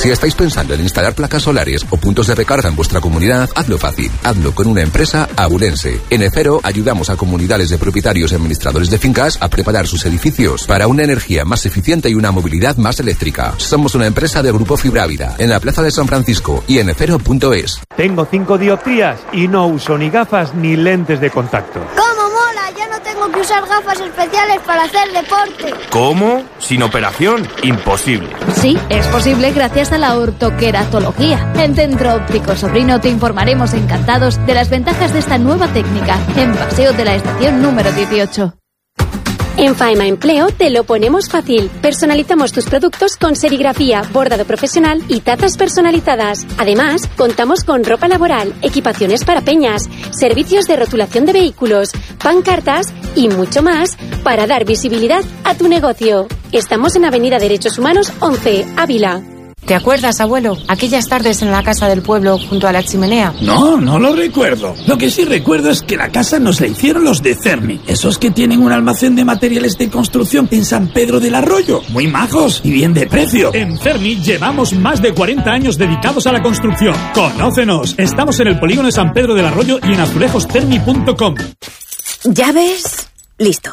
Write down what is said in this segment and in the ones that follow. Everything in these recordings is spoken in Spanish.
Si estáis pensando en instalar placas solares o puntos de recarga en vuestra comunidad, hazlo fácil. Hazlo con una empresa abulense. En Efero ayudamos a comunidades de propietarios y administradores de fincas a preparar sus edificios para una energía más eficiente y una movilidad más eléctrica. Somos una empresa de Grupo Fibrávida, en la Plaza de San Francisco y en efero.es. Tengo 5 dioptrías y no uso ni gafas ni lentes de contacto. ¡Cómo mola! Ya no tengo que usar gafas especiales para hacer deporte. ¿Cómo? ¿Sin operación? Imposible. Sí, es posible gracias a la ortoqueratología. En Centro Óptico Sobrino te informaremos encantados de las ventajas de esta nueva técnica en Paseo de la Estación número 18. En Faema Empleo te lo ponemos fácil. Personalizamos tus productos con serigrafía, bordado profesional y tazas personalizadas. Además, contamos con ropa laboral, equipaciones para peñas, servicios de rotulación de vehículos, pancartas y mucho más para dar visibilidad a tu negocio. Estamos en Avenida Derechos Humanos 11, Ávila. ¿Te acuerdas, abuelo? Aquellas tardes en la casa del pueblo junto a la chimenea. No, no lo recuerdo. Lo que sí recuerdo es que la casa nos la hicieron los de Cermi. Esos que tienen un almacén de materiales de construcción en San Pedro del Arroyo. Muy majos y bien de precio. En Cermi llevamos más de 40 años dedicados a la construcción. ¡Conócenos! Estamos en el polígono de San Pedro del Arroyo y en azulejostermi.com. ¿Llaves? Listo.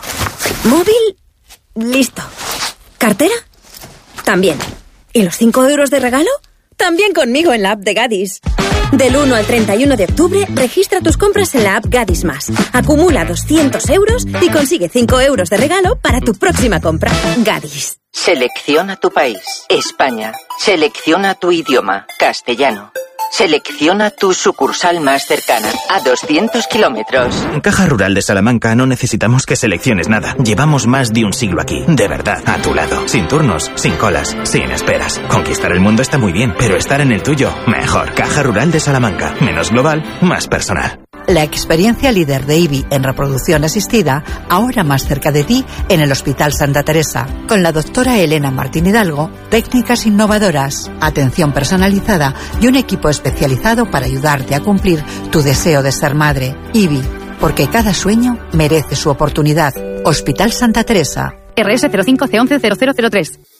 ¿Móvil? Listo. ¿Cartera? También. ¿Y los 5 euros de regalo? También conmigo en la app de Gadis. Del 1 al 31 de octubre, registra tus compras en la app Gadis Más. Acumula 200 euros y consigue 5 euros de regalo para tu próxima compra. Gadis. Selecciona tu país, España. Selecciona tu idioma, castellano. Selecciona tu sucursal más cercana, a 200 kilómetros. En Caja Rural de Salamanca no necesitamos que selecciones nada. Llevamos más de un siglo aquí, de verdad, a tu lado. Sin turnos, sin colas, sin esperas. Conquistar el mundo está muy bien, pero estar en el tuyo, mejor. Caja Rural de Salamanca. Menos global, más personal. La experiencia líder de IBI en reproducción asistida, ahora más cerca de ti, en el Hospital Santa Teresa, con la doctora Elena Martín Hidalgo, técnicas innovadoras, atención personalizada y un equipo especializado para ayudarte a cumplir tu deseo de ser madre. IBI, porque cada sueño merece su oportunidad. Hospital Santa Teresa. RS 05 C11 0003.